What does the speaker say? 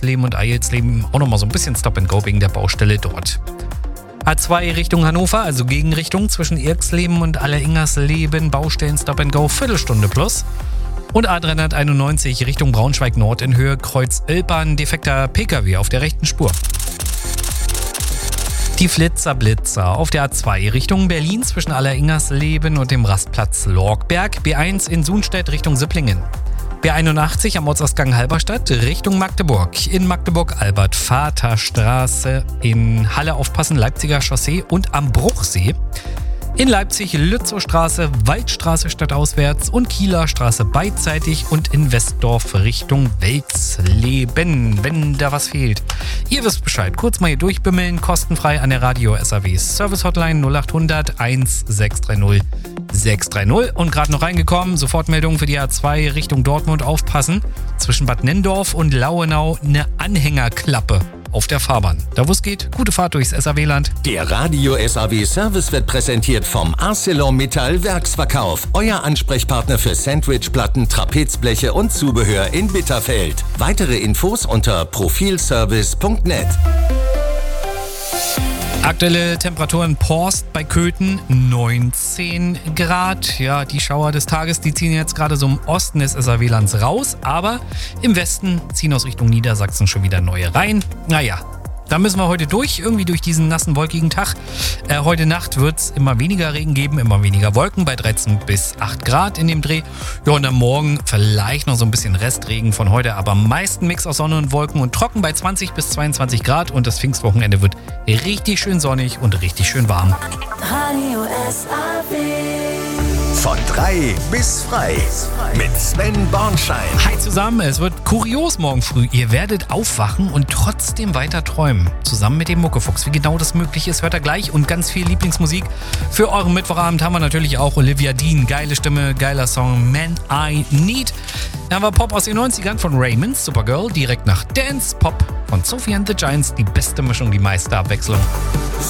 Irksleben und Eilsleben auch nochmal so ein bisschen Stop and Go wegen der Baustelle dort. A2 Richtung Hannover, also Gegenrichtung zwischen Irksleben und Alleringersleben, Baustellen Stop and Go, Viertelstunde plus. Und A391 Richtung Braunschweig Nord in Höhe Kreuz Ilpern, defekter PKW auf der rechten Spur. Die Flitzer auf der A2 Richtung Berlin zwischen Alleringersleben und dem Rastplatz Lorgberg, B1 in Sunstedt Richtung Sipplingen. B81 am Ortsausgang Halberstadt Richtung Magdeburg. In Magdeburg Albert-Vater-Straße, in Halle aufpassen, Leipziger Chaussee und am Bruchsee. In Leipzig Lützowstraße, Waldstraße stadtauswärts und Kieler Straße beidseitig und in Westdorf Richtung Welksleben, wenn da was fehlt. Ihr wisst Bescheid, kurz mal hier durchbimmeln, kostenfrei an der Radio SAW Service Hotline 0800 1630 630 und gerade noch reingekommen, Sofortmeldung für die A2 Richtung Dortmund, aufpassen, zwischen Bad Nennendorf und Lauenau eine Anhängerklappe auf der Fahrbahn. Da wo es geht, gute Fahrt durchs SAW-Land. Der Radio SAW Service wird präsentiert vom ArcelorMittal Werksverkauf. Euer Ansprechpartner für Sandwichplatten, Trapezbleche und Zubehör in Bitterfeld. Weitere Infos unter profilservice.net. Aktuelle Temperatur in Porst bei Köthen 19 Grad. Ja, die Schauer des Tages, die ziehen jetzt gerade so im Osten des SAW-Lands raus, aber im Westen ziehen aus Richtung Niedersachsen schon wieder neue rein. Naja, da müssen wir heute irgendwie durch diesen nassen, wolkigen Tag. Heute Nacht wird es immer weniger Regen geben, immer weniger Wolken bei 13 bis 8 Grad in dem Dreh. Ja, und am Morgen vielleicht noch so ein bisschen Restregen von heute, aber am meisten Mix aus Sonne und Wolken und trocken bei 20 bis 22 Grad. Und das Pfingstwochenende wird richtig schön sonnig und richtig schön warm. Radio SAW. Von 3 bis frei mit Sven Bornschein. Hi zusammen, es wird kurios morgen früh. Ihr werdet aufwachen und trotzdem weiter träumen. Zusammen mit dem Muckefuchs. Wie genau das möglich ist, hört ihr gleich. Und ganz viel Lieblingsmusik. Für euren Mittwochabend haben wir natürlich auch Olivia Dean. Geile Stimme, geiler Song, Man I Need. Dann haben wir Pop aus den 90ern von Raymond, Supergirl. Direkt nach Dance Pop von Sophie and the Giants. Die beste Mischung, die meiste Abwechslung.